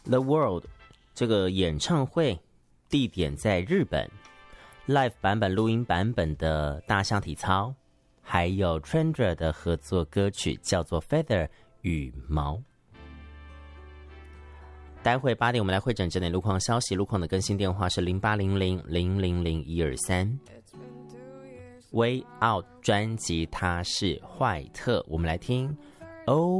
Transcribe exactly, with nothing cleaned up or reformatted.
The World 这个演唱会地点在日本， Live 版本录音版本的大象体操，还有 Trendra 的合作歌曲叫做 Feather 羽毛。待会八点我们来会诊整点路况消息，路况的更新电话是零八零零零零零一二三。Way Out 专辑它是坏特，我们来听 Oh